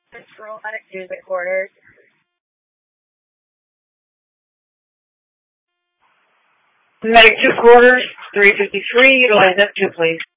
Scroll at exit quarters. Medic 2 quarters, 353, utilize F2, please.